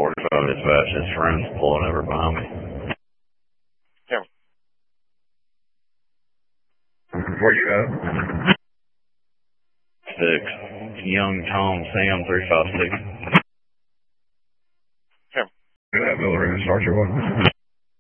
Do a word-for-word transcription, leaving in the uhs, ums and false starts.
forty-five dispatch. His friend's pulling over behind me. Yeah. Where you at? Six. Young Tom Sam three five six. Yeah. That building start your one.